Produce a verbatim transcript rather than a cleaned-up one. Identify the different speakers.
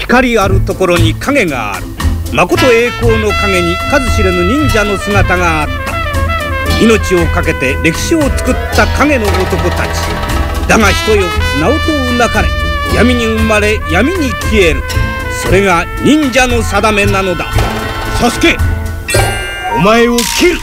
Speaker 1: 光あるところに影がある。誠栄光の影に数知れぬ忍者の姿があった。命を懸けて歴史を作った影の男たち。だが人よ、名を問うなかれ。闇に生まれ闇に消える。それが忍者の定めなのだ。サスケ、お前を切る。